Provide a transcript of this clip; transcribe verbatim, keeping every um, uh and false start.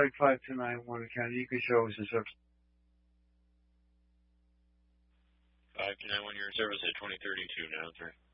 like five two nine one County. You can show us the service. five two nine one, your service at twenty thirty-two now, sir.